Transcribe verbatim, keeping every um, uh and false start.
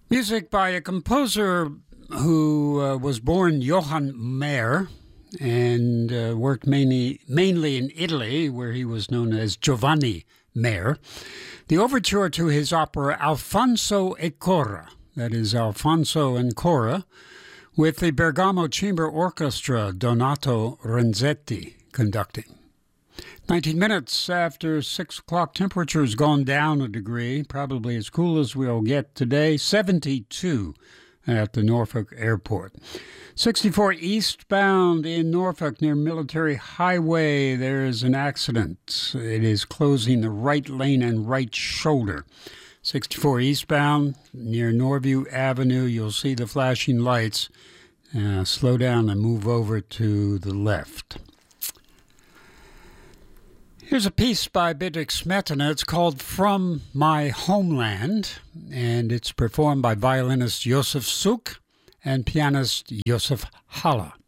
Music by a composer who uh, was born Johann Mayer and uh, worked mainly, mainly in Italy, where he was known as Giovanni Mayer. The overture to his opera Alfonso e Cora, that is Alfonso and Cora, with the Bergamo Chamber Orchestra, Donato Renzetti conducting. nineteen minutes after six o'clock, temperature's gone down a degree, probably as cool as we'll get today, seventy-two at the Norfolk Airport. sixty-four eastbound in Norfolk near Military Highway, there is an accident. It is closing the right lane and right shoulder. sixty-four eastbound near Norview Avenue, you'll see the flashing lights. Uh, slow down and move over to the left. Here's a piece by Bedřich Smetana. It's called From My Homeland, and it's performed by violinist Josef Suk and pianist Josef Haller.